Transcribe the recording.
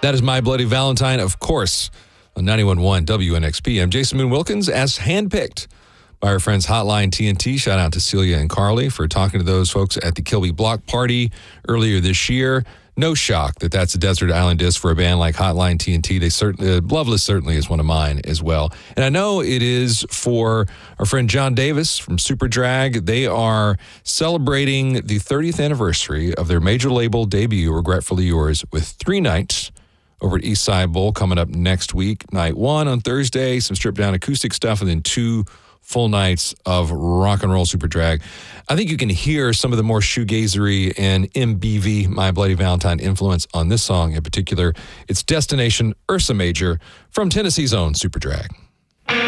That is My Bloody Valentine, of course, on 91.1 WNXP. I'm Jason Moon Wilkins, as handpicked by our friends Hotline TNT. Shout out to Celia and Carly for talking to those folks at the Kilby Block Party earlier this year. No shock that that's a desert island disc for a band like Hotline TNT. They certainly, Loveless certainly is one of mine as well. And I know it is for our friend John Davis from Super Drag. They are celebrating the 30th anniversary of their major label debut, Regretfully Yours, with 3 nights over at Eastside Bowl coming up next week. Night 1 on Thursday, some stripped down acoustic stuff, and then 2 full nights of rock and roll Super Drag. I think you can hear some of the more shoegazery and MBV, My Bloody Valentine, influence on this song in particular. It's Destination Ursa Major from Tennessee's own Super Drag.